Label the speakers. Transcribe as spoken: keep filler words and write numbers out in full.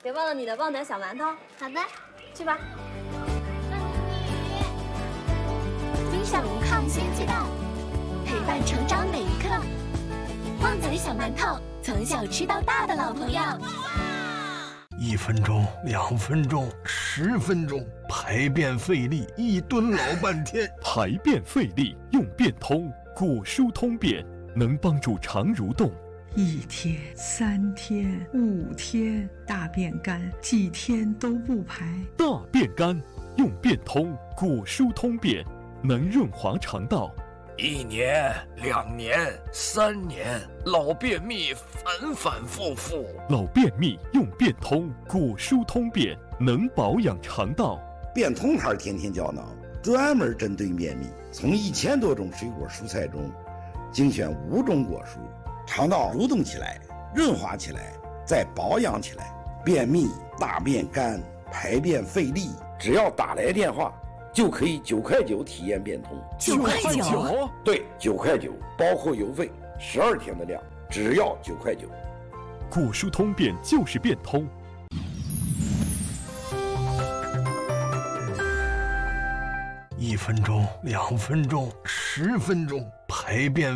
Speaker 1: 别忘了你的旺仔小馒头。
Speaker 2: 好的，
Speaker 1: 去吧。
Speaker 2: 分享抗新鸡蛋，陪伴成长每一刻。旺仔小馒头，从小吃到大的老朋友。
Speaker 3: 一分钟，两分钟，十分钟，排便费力，一蹲老半天。
Speaker 4: 排便费力用便通，果蔬通便，能帮助肠蠕动。
Speaker 5: 一天、三天、五天，大便干，几天都不排。
Speaker 4: 大便干用便通，果蔬通便，能润滑肠道。
Speaker 6: 一年、两年、三年，老便秘反反复复。
Speaker 4: 老便秘用便通，果蔬通便，能保养肠道。
Speaker 7: 便通牌天天胶囊专门针对便秘，从一千多种水果蔬菜中精选五种果蔬，肠道蠕动起来，润滑起来，再保养起来。便秘、大便干、排便费力，只要打来电话就可以九块九体验便通。
Speaker 6: 九块九？
Speaker 7: 对，九块九，包括邮费，十二天的量，只要九块九。
Speaker 4: 果蔬通便就是便通。
Speaker 3: 一分钟，两分钟，十分钟，排便